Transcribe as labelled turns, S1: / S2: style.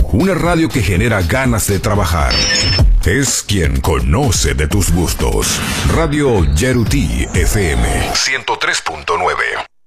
S1: una radio que genera ganas de trabajar. Es quien conoce de tus gustos. Radio Yeruti FM 103.9.